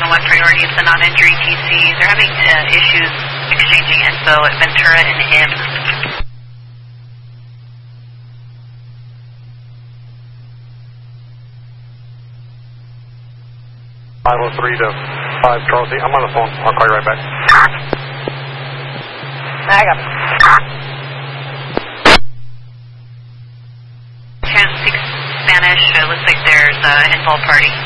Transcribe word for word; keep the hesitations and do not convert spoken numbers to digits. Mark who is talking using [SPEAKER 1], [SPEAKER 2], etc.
[SPEAKER 1] a left priority. It's a non-injury T C. They're having uh, issues exchanging info at Ventura and M.
[SPEAKER 2] five oh three to five, Charles. I'm on the phone. I'll call you right back.
[SPEAKER 3] Hang up.
[SPEAKER 1] ten six Spanish. It looks like there's an involved party.